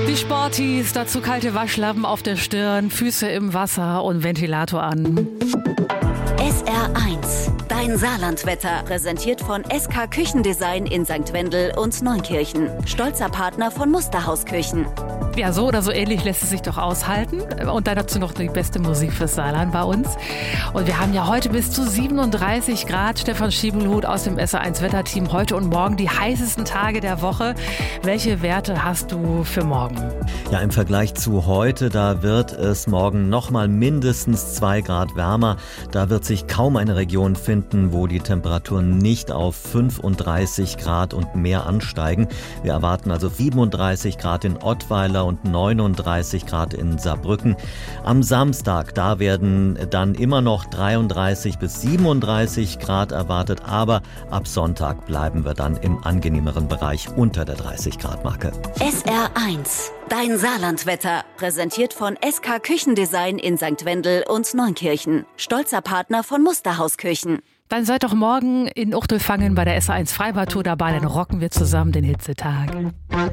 Die Sporties, dazu kalte Waschlappen auf der Stirn, Füße im Wasser und Ventilator an. SR1, dein Saarlandwetter, präsentiert von SK Küchendesign in St. Wendel und Neunkirchen. Stolzer Partner von Musterhausküchen. Ja, so oder so ähnlich lässt es sich doch aushalten. Und dann dazu noch die beste Musik fürs Saarland bei uns. Und wir haben ja heute bis zu 37 Grad. Stefan Schiebelhut aus dem SR1 Wetterteam. Heute und morgen die heißesten Tage der Woche. Welche Werte hast du für morgen? Ja, im Vergleich zu heute, da wird es morgen nochmal mindestens 2 Grad wärmer. Da wird sich kaum eine Region finden, wo die Temperaturen nicht auf 35 Grad und mehr ansteigen. Wir erwarten also 37 Grad in Ottweiler und 39 Grad in Saarbrücken. Am Samstag, da werden dann immer noch 33 bis 37 Grad erwartet, aber ab Sonntag bleiben wir dann im angenehmeren Bereich unter der 30 Grad Marke. SR1, dein Saarlandwetter, präsentiert von SK Küchendesign in St. Wendel und Neunkirchen. Stolzer Partner von Musterhausküchen. Dann seid doch morgen in Uchtelfangen bei der SR1 Freibadtour dabei, dann rocken wir zusammen den Hitzetag.